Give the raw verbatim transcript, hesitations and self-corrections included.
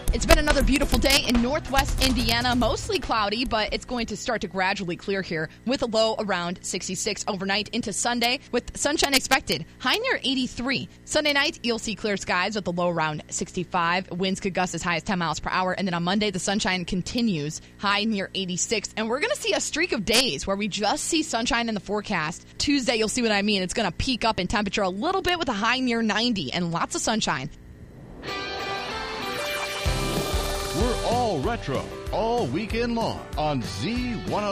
It's been another beautiful day in northwest Indiana, mostly cloudy, but it's going to start to gradually clear here with a low around sixty-six overnight into Sunday with sunshine expected. High near eighty-three. Sunday night, you'll see clear skies with a low around sixty-five. Winds could gust as high as ten miles per hour. And then on Monday, the sunshine continues, high near eighty-six. And we're going to see a streak of days where we just see sunshine in the forecast. Tuesday, you'll see what I mean. It's going to peak up in temperature a little bit with a high near ninety and lots of sunshine. We're all retro, all weekend long on Z one oh